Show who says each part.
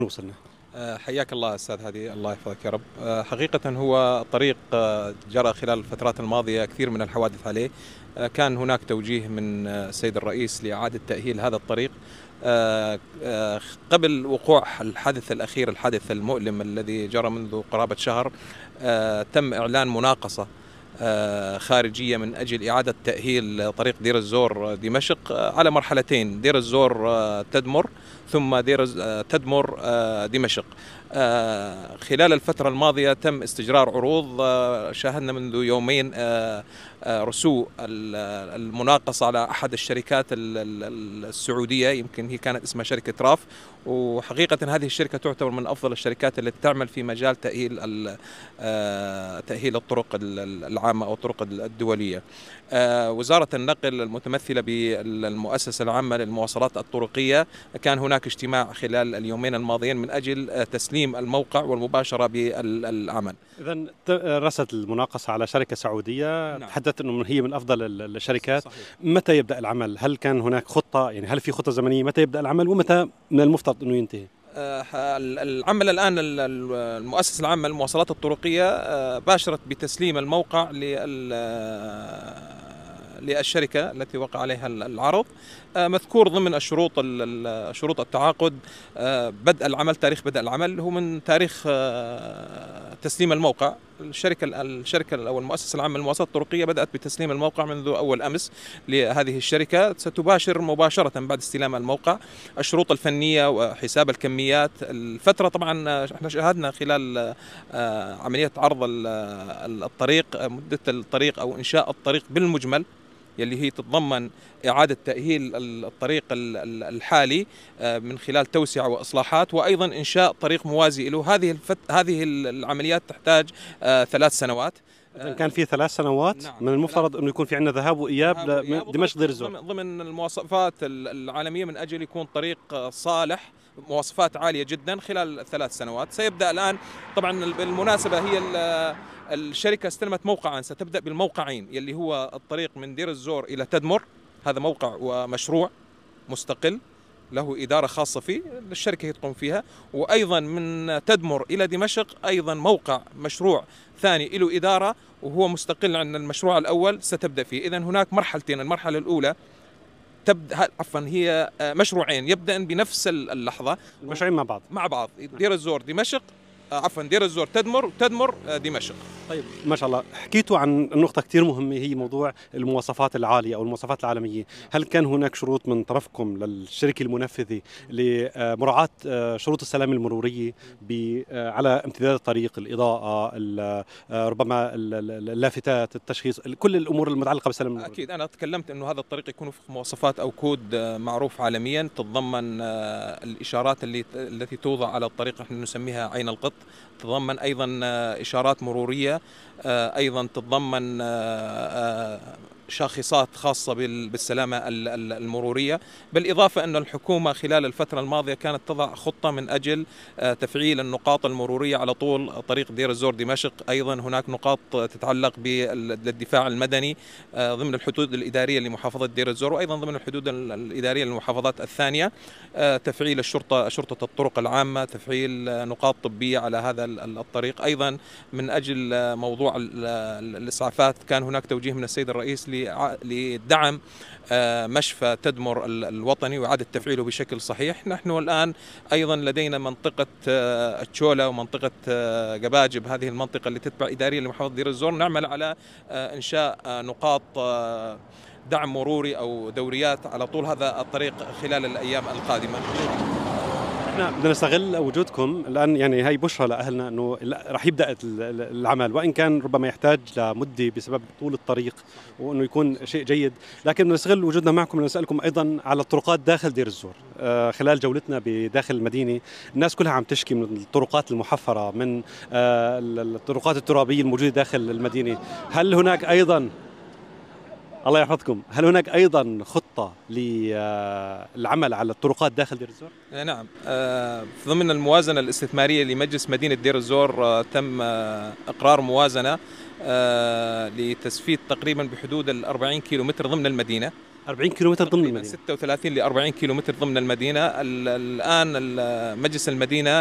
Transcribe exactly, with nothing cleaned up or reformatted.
Speaker 1: وصلنا.
Speaker 2: حياك الله استاذ هادي، الله يحفظك يا رب. حقيقة هو طريق جرى خلال الفترات الماضية كثير من الحوادث عليه. كان هناك توجيه من السيد الرئيس لإعادة تأهيل هذا الطريق قبل وقوع الحادث الأخير، الحادث المؤلم الذي جرى منذ قرابة شهر. تم إعلان مناقصة خارجية من أجل إعادة تأهيل طريق دير الزور دمشق على مرحلتين: دير الزور تدمر ثم دير تدمر دمشق. خلال الفترة الماضية تم استجرار عروض، شاهدنا منذ يومين رسو المناقصة على أحد الشركات السعودية، يمكن هي كانت اسمها شركة راف، وحقيقة هذه الشركة تعتبر من أفضل الشركات التي تعمل في مجال تأهيل تأهيل الطرق العامة أو الطرق الدولية. وزارة النقل المتمثلة بالمؤسسة العامة للمواصلات الطرقية كان هناك اجتماع خلال اليومين الماضيين من أجل تسليم الموقع والمباشرة بالعمل.
Speaker 1: إذن رست المناقصة على شركة سعودية. نعم. تحدثت أنه هي من أفضل الشركات. صحيح. متى يبدأ العمل؟ هل كان هناك خطة، يعني هل في خطة زمنية متى يبدأ العمل ومتى من المفترض أنه ينتهي؟
Speaker 2: العمل الآن المؤسسة العامة للمواصلات الطرقية باشرت بتسليم الموقع للشركة التي وقع عليها العرض. مذكور ضمن الشروط شروط التعاقد بدء العمل، تاريخ بدء العمل هو من تاريخ تسليم الموقع. الشركة الشركة أو المؤسسة العامة للمواصلات الطرقية بدأت بتسليم الموقع منذ أول أمس لهذه الشركة. ستباشر مباشرة بعد استلام الموقع الشروط الفنية وحساب الكميات. الفترة طبعا احنا شاهدنا خلال عملية عرض الطريق مدة الطريق أو إنشاء الطريق بالمجمل، يلي هي تتضمن إعادة تأهيل الطريق الحالي من خلال توسعة وإصلاحات، وأيضا إنشاء طريق موازي له. هذه الفت... هذه العمليات تحتاج ثلاث سنوات.
Speaker 1: كان في ثلاث سنوات. نعم. من المفترض أنه يكون في عندنا ذهاب وإياب لدمشق دير الزور
Speaker 2: ضمن المواصفات العالمية من أجل يكون طريق صالح، مواصفات عالية جدا خلال ثلاث سنوات. سيبدأ الآن طبعا بالمناسبة هي الشركة استلمت موقعا، ستبدأ بالموقعين يلي هو الطريق من دير الزور إلى تدمر، هذا موقع ومشروع مستقل له إدارة خاصة فيه، الشركة هي تقوم فيها. وأيضا من تدمر إلى دمشق أيضا موقع مشروع ثاني له إدارة وهو مستقل عن المشروع الأول ستبدأ فيه. إذن هناك مرحلتين، المرحلة الأولى تبدأ عفوا هي مشروعين يبدأ بنفس اللحظة،
Speaker 1: مشروعين مع بعض
Speaker 2: مع بعض دير الزور دمشق عفوا دير الزور تدمر وتدمر دمشق.
Speaker 1: طيب ما شاء الله، حكيتوا عن نقطة كثير مهمة هي موضوع المواصفات العالية أو المواصفات العالمية. هل كان هناك شروط من طرفكم للشركة المنفذة لمراعاة شروط السلامة المرورية على امتداد الطريق، الإضاءة، ربما اللافتات، التشخيص، كل الأمور المتعلقة بالسلامة المرورية؟
Speaker 2: أكيد أنا تكلمت أنه هذا الطريق يكون وفق مواصفات أو كود معروف عالميا، تتضمن الإشارات اللي التي توضع على الطريق نحن نسميها عين القط، تتضمن أيضا إشارات مرورية، أيضا تتضمن شاخصات خاصة بالسلامة المرورية. بالإضافة أن الحكومة خلال الفترة الماضية كانت تضع خطة من أجل تفعيل النقاط المرورية على طول طريق دير الزور دمشق. أيضا هناك نقاط تتعلق بالدفاع المدني ضمن الحدود الإدارية لمحافظة دير الزور، وأيضا ضمن الحدود الإدارية للمحافظات الثانية تفعيل الشرطة شرطة الطرق العامة، تفعيل نقاط طبية على هذا الطريق. أيضا من أجل موضوع الإسعافات كان هناك توجيه من السيد الرئيس لدعم مشفى تدمر الوطني وإعادة تفعيله بشكل صحيح. نحن الآن أيضا لدينا منطقة التشولة ومنطقة قباجب، هذه المنطقة اللي تتبع إدارية لمحافظة دير الزور، نعمل على إنشاء نقاط دعم مروري أو دوريات على طول هذا الطريق خلال الأيام القادمة.
Speaker 1: احنا بدنا نستغل وجودكم الان، يعني هي بشرى لاهلنا انه راح يبدا العمل، وان كان ربما يحتاج لمده بسبب طول الطريق وانه يكون شيء جيد، لكن بدنا نستغل وجودنا معكم لنسالكم ايضا على الطرقات داخل دير الزور. آه خلال جولتنا بداخل المدينه الناس كلها عم تشكي من الطرقات المحفره، من آه الطرقات الترابيه الموجوده داخل المدينه. هل هناك ايضا الله يحفظكم هل هناك ايضا خطه للعمل على الطرقات داخل دير الزور؟
Speaker 2: نعم، ضمن الموازنه الاستثماريه لمجلس مدينه دير الزور تم اقرار موازنه لتسفيت تقريبا بحدود الأربعين كيلو متر ضمن المدينه.
Speaker 1: أربعين كيلومتر ضمن المدينة،
Speaker 2: ستة وثلاثين ل أربعين كيلومتر ضمن المدينة. الآن مجلس المدينة